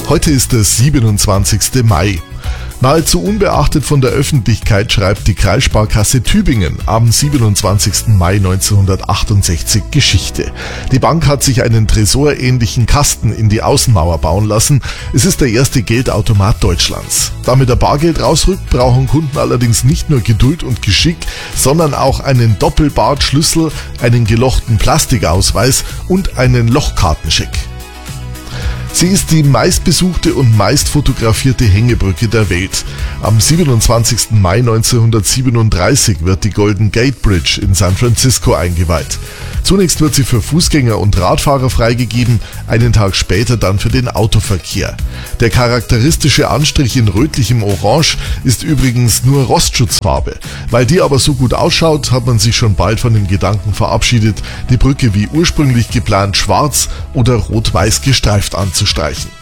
Heute ist der 27. Mai. Nahezu unbeachtet von der Öffentlichkeit schreibt die Kreissparkasse Tübingen am 27. Mai 1968 Geschichte. Die Bank hat sich einen tresorähnlichen Kasten in die Außenmauer bauen lassen. Es ist der erste Geldautomat Deutschlands. Damit der Bargeld rausrückt, brauchen Kunden allerdings nicht nur Geduld und Geschick, sondern auch einen Doppelbartschlüssel, einen gelochten Plastikausweis und einen Lochkartenscheck. Sie ist die meistbesuchte und meist fotografierte Hängebrücke der Welt. Am 27. Mai 1937 wird die Golden Gate Bridge in San Francisco eingeweiht. Zunächst wird sie für Fußgänger und Radfahrer freigegeben, einen Tag später dann für den Autoverkehr. Der charakteristische Anstrich in rötlichem Orange ist übrigens nur Rostschutzfarbe. Weil die aber so gut ausschaut, hat man sich schon bald von dem Gedanken verabschiedet, die Brücke wie ursprünglich geplant schwarz oder rot-weiß gestreift anzustreichen.